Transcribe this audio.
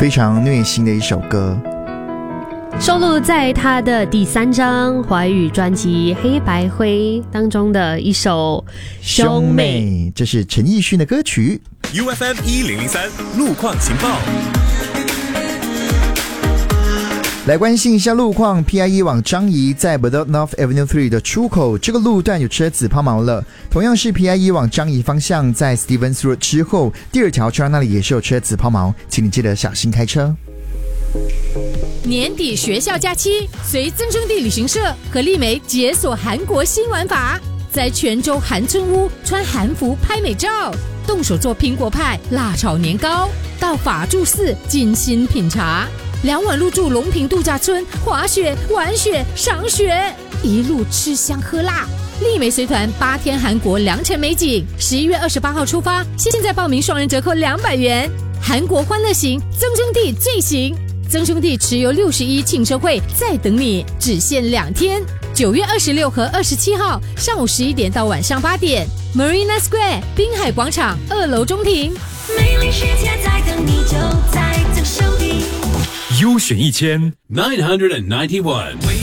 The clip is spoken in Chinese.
非常虐心的一首歌， 收录在他的第3张华语专辑《黑白灰》当中的一首《兄妹》， 这是陈奕迅的歌曲。 UFM 1003路况情报。 来关心一下路况 ，PIE 往樟宜在 Bedok North Avenue 3的出口，这个路段有车子抛锚了。同样是 PIE 往樟宜方向，在 Stevens Road 之后，第2条车那里也是有车子抛锚，请你记得小心开车。 年底学校假期，随增生地旅行社和丽梅解锁韩国新玩法，在泉州韩村屋穿韩服拍美照，动手做苹果派、辣炒年糕，到法住寺精心品茶。2晚入住龙平度假村，滑雪、玩雪、赏雪，一路吃香喝辣。丽梅随团8天韩国良辰美景，11月28号出发，现在报名双人折扣200元。韩国欢乐行，增生地最行，增生地持有61庆生会在等你，只限2天，9月26和27号上午11点到晚上8点 ，Marina Square 滨海广场2楼中庭。 美丽世界在等你，就在增生地。 优选1000 991。